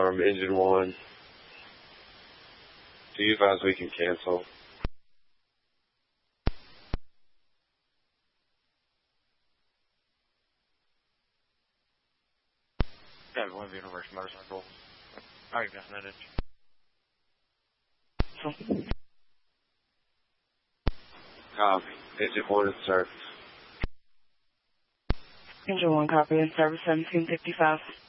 Storm, Engine 1. Do you advise we can cancel? Yeah, one of the Universe Motorcycle. Alright, definitely. Copy. Engine 1 is service. Engine 1 copy, service 1755.